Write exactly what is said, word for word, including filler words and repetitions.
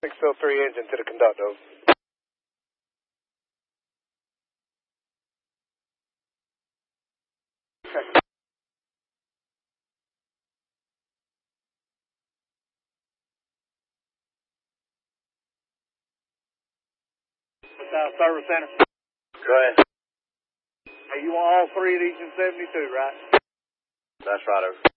six oh three engine to the conductor. Okay. South Service Center. Go ahead. Hey, you want all three of these in seventy-two, right? That's right, over.